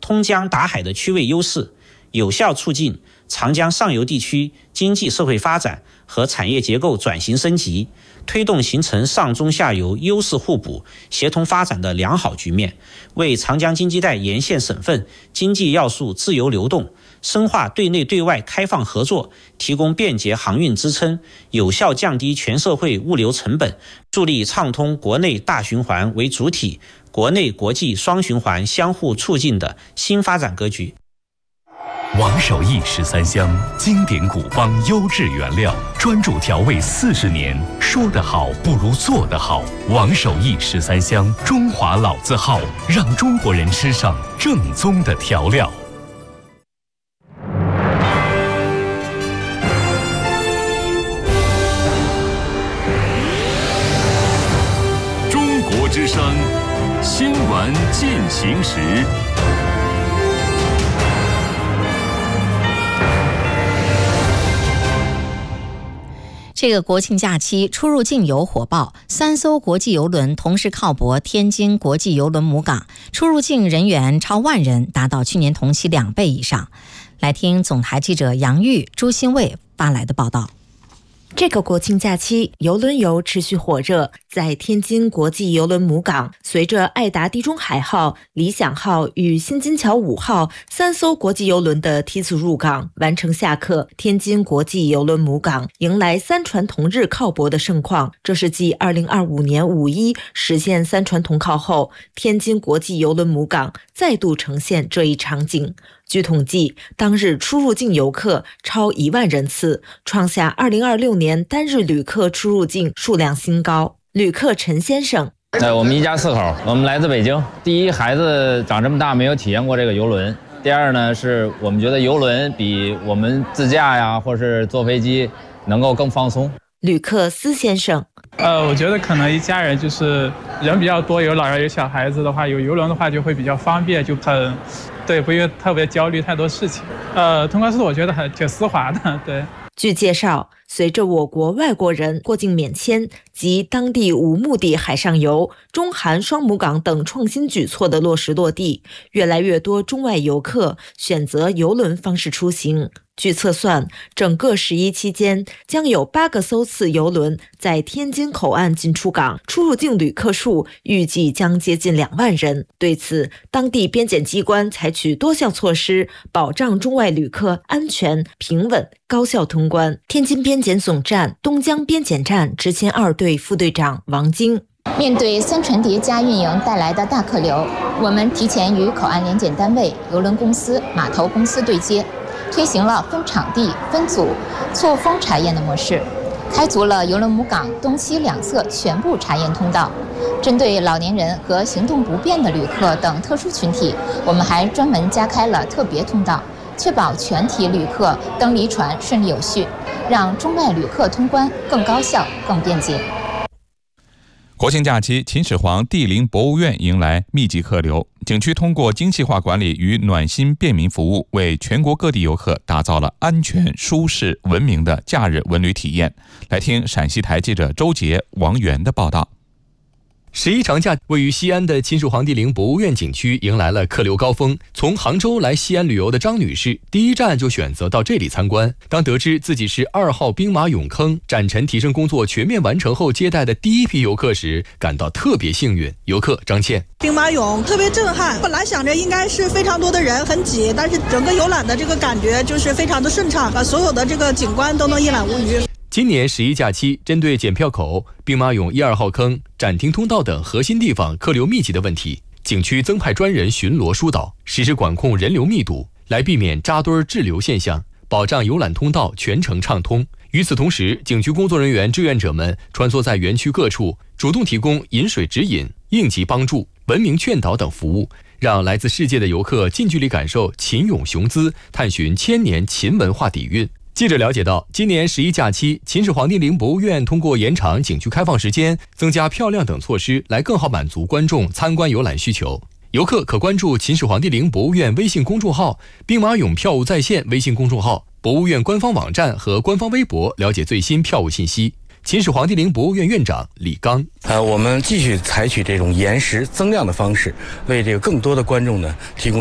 通江达海的区位优势，有效促进长江上游地区经济社会发展和产业结构转型升级，推动形成上中下游优势互补、协同发展的良好局面，为长江经济带沿线省份经济要素自由流动、深化对内对外开放合作提供便捷航运支撑，有效降低全社会物流成本，助力畅通国内大循环为主体、国内国际双循环相互促进的新发展格局。 王守义13香，经典古方，优质原料，专注调味40年，说得好不如做得好。王守义13香，中华老字号，让中国人吃上正宗的调料。 中国之声，新闻进行时。 这个国庆假期，出入境游火爆，3艘国际邮轮同时靠泊天津国际邮轮母港，出入境人员超10000人，达到去年同期2倍以上。来听总台记者杨玉、朱新卫发来的报道。 这个国庆假期，邮轮游持续火热。在天津国际邮轮母港，随着爱达地中海号、理想号与新金桥5号3艘国际邮轮的梯次入港完成下客，天津国际邮轮母港迎来3船同日靠泊的盛况。这是继2025年5·1实现3船同靠后，天津国际邮轮母港再度呈现这一场景。据统计，当日出入境游客超1万人次，创下2026年单日旅客出入境数量新高。旅客陈先生， 我们一家4口，我们来自北京。第一，孩子长这么大没有体验过这个游轮；第二呢，是我们觉得游轮比我们自驾呀，或是坐飞机能够更放松。 旅客司先生， 我觉得可能一家人就是人比较多，有老人有小孩子的话，有游轮的话就会比较方便，就很对，不用特别焦虑太多事情。通关速度我觉得挺丝滑的，对。 据介绍，随着我国外国人过境免签及当地无目的海上游、中韩双母港等创新举措的落实落地，越来越多中外游客选择邮轮方式出行。据测算，整个11期间将有8个艘次邮轮在天津口岸进出港，出入境旅客数预计将接近2万人。对此，当地边检机关采取多项措施，保障中外旅客安全、平稳、高效通关。天津边检总站东江边检站执勤2队副队长王晶， 面对3船叠加运营带来的大客流，我们提前与口岸联检单位、邮轮公司、码头公司对接，推行了分场地、分组、错峰查验的模式，开足了邮轮母港东西2侧全部查验通道。针对老年人和行动不便的旅客等特殊群体，我们还专门加开了特别通道，确保全体旅客登离船顺利有序，让中外旅客通关更高效、更便捷。 国庆假期，秦始皇帝陵博物院迎来密集客流，景区通过精细化管理与暖心便民服务，为全国各地游客打造了安全、舒适、文明的假日文旅体验。来听陕西台记者周杰、王源的报道。 11长假，位于西安的秦始皇帝陵博物院景区迎来了客流高峰。从杭州来西安旅游的张女士，第一站就选择到这里参观。当得知自己是2号兵马俑坑展陈提升工作全面完成后接待的第一批游客时，感到特别幸运。游客张倩， 兵马俑特别震撼，本来想着应该是非常多的人很挤，但是整个游览的这个感觉就是非常的顺畅，把所有的这个景观都能一览无余。 今年11假期，针对检票口、兵马俑1、2号坑、展厅通道等核心地方客流密集的问题，景区增派专人巡逻疏导，实时管控人流密度，来避免扎堆滞留现象，保障游览通道全程畅通。与此同时，景区工作人员、志愿者们穿梭在园区各处，主动提供饮水指引、应急帮助、文明劝导等服务，让来自世界的游客近距离感受秦俑雄姿，探寻千年秦文化底蕴。记者了解到，今年11假期，秦始皇帝陵博物院通过延长景区开放时间、增加票量等措施，来更好满足观众参观游览需求。游客可关注秦始皇帝陵博物院微信公众号、兵马俑票务在线微信公众号、博物院官方网站和官方微博，了解最新票务信息。秦始皇帝陵博物院院长李刚， 我们继续采取这种延时增量的方式，为这个更多的观众呢提供